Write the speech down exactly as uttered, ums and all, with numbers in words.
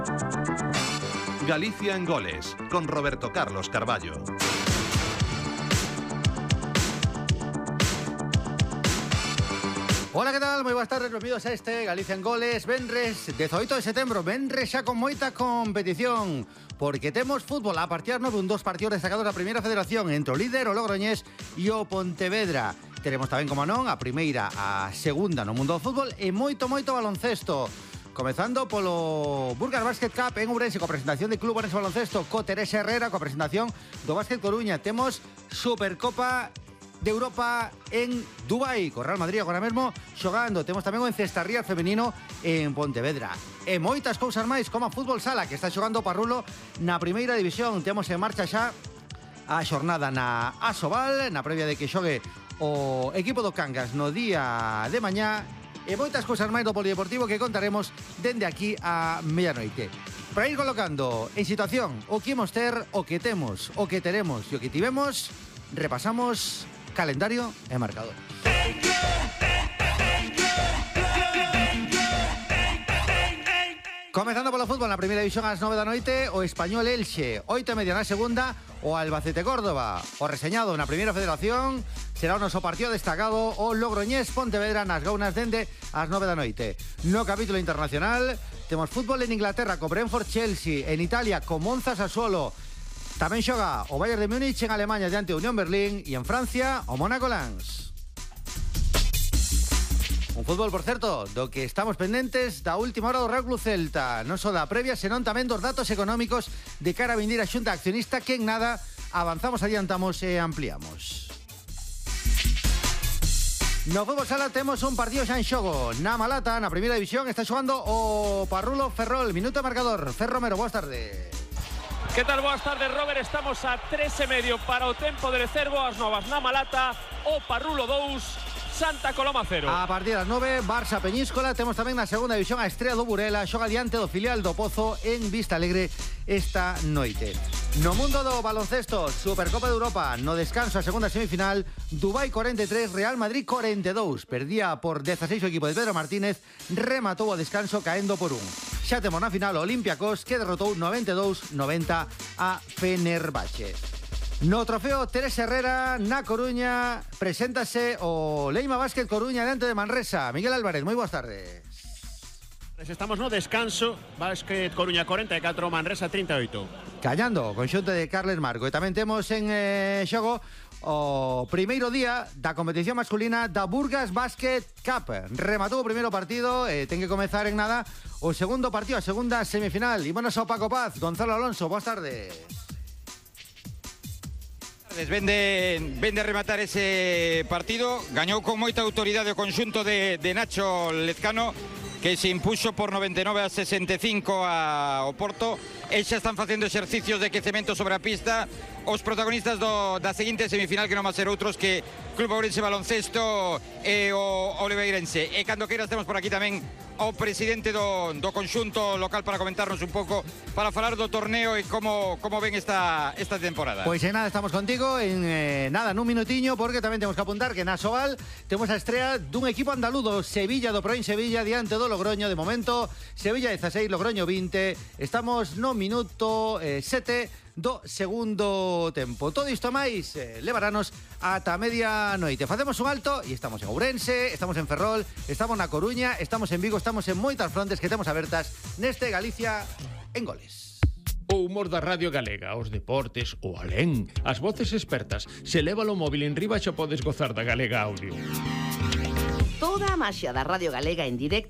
Galicia en Goles, con Roberto Carlos Carballo. Hola, ¿qué tal? Moi boas tardes, benvidos a este Galicia en Goles, venres dezoito de setembro, venres xa con moita competición, porque temos fútbol a partir das nove, un dos partidos destacados da Primeira Federación entre o líder, o Logroñés, e o Pontevedra. Teremos tamén, como non, a primeira, a segunda no mundo do fútbol e moito, moito baloncesto. Comezando polo Burgas Basket Cup en Ourense, coa presentación de Club Ourense Baloncesto co Teresa Herrera, coa presentación do Básquet Coruña. Temos Supercopa de Europa en Dubai, co Real Madrid agora mesmo xogando. Temos tamén o Encestarría femenino en Pontevedra. E moitas cousas máis, como a Fútbol Sala, que está xogando o Parrulo na primeira división. Temos en marcha xa a xornada na Asobal, na previa de que xogue o equipo do Cangas no día de mañá. E moitas cousas máis do polideportivo que contaremos dende aquí a medianoite. Para ir colocando en situación o que imos ter, o que temos, o que teremos e o que tivemos, repasamos calendario e marcador. Comezando polo fútbol na primeira división ás nove da noite, o Español Elxe, oito e media na segunda, o Albacete Córdoba. O reseñado na primeira federación será o noso partido destacado, o Logroñés Pontevedra nas gaunas dende ás nove da noite. No capítulo internacional temos fútbol en Inglaterra co Brentford Chelsea, en Italia co Monza Sassuolo. Tamén xoga o Bayern de Múnich en Alemania diante Unión Berlín, e en Francia o Mónaco Lens. Un fútbol, por certo, do que estamos pendentes da última hora do Real Club Celta. Non só da previa, senón tamén dos datos económicos de cara a vindir a xunta accionista, que en nada avanzamos, adiantamos e ampliamos. No fútbol sala temos un partido xa en xogo. Na Malata, na primeira división, está xogando o Parrulo Ferrol. Minuto de marcador. Fer Romero, boas tardes. Que tal? Boas tardes, Robert. Estamos a tres e medio para o tempo de reservo. As novas na Malata, o Parrulo dous, Santa Coloma cero. A partir das nove, Barça Peñíscola. Temos tamén na segunda división a Estrela do Burela. Xoga diante do filial do Pozo en Vista Alegre esta noite. No mundo do baloncesto, Supercopa de Europa, no descanso a segunda semifinal, Dubai cuarenta e tres, Real Madrid cuarenta e dous. Perdía por dieciséis o equipo de Pedro Martínez, rematou o descanso caendo por un. Xa temos na final o Olympiacos, que derrotou noventa e dous noventa a Fenerbahce. No trofeo Teresa Herrera, na Coruña, preséntase o Leima Basket Coruña diante de Manresa. Miguel Álvarez, moi boas tardes. Estamos no descanso, Basket Coruña cuarenta e catro, Manresa trinta e oito. Cañando, o conxunto de Carles Marco. E tamén temos en eh, xogo o primeiro día da competición masculina da Burgas Basket Cup. Rematou o primeiro partido e ten que comezar en nada o segundo partido, a segunda semifinal. Ímonos ao Paco Paz. Gonzalo Alonso, boas tardes. Ven de, ven de rematar ese partido. Gañou con moita autoridade o conxunto de, de Nacho Lezcano, que se impuxo por noventa e nove a sesenta e cinco ao Porto. E xa están facendo exercicios de quecemento sobre a pista os protagonistas do, da seguinte semifinal, que non va a ser outros que Club Ourense Baloncesto e o Oliveirense. E cando queiras temos por aquí tamén ao presidente do, do conxunto local para comentarnos un pouco, para falar do torneo e como, como ven esta, esta temporada. Pois en nada, estamos contigo en eh, nada, nun minutiño, porque tamén temos que apuntar que na Asobal temos a estrela dun equipo andaludo, Sevilla, do Proin Sevilla, diante do Logroño. De momento, Sevilla dieciséis, Logroño vinte. Estamos no minuto eh, sete do segundo tempo. Todo isto máis eh, levaranos ata media noite. Facemos un alto e estamos en Ourense, estamos en Ferrol, estamos na Coruña, estamos en Vigo, estamos en moitas frontes que temos abertas neste Galicia en Goles. O humor da Radio Galega, os deportes, o alén, as voces expertas. Se leva o móvil en riba xa podes gozar da Galega Audio. Toda a maxia da Radio Galega en directo